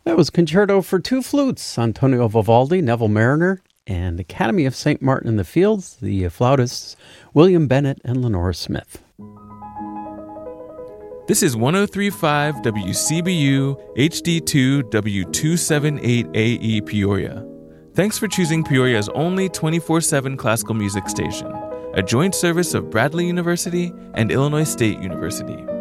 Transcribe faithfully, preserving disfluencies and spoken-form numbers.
That was Concerto for Two Flutes, Antonio Vivaldi, Neville Mariner, and Academy of Saint Martin in the Fields, the flautists William Bennett and Lenora Smith. This is one oh three point five W C B U H D two W two seventy-eight A E Peoria. Thanks for choosing Peoria's only twenty-four seven classical music station, a joint service of Bradley University and Illinois State University.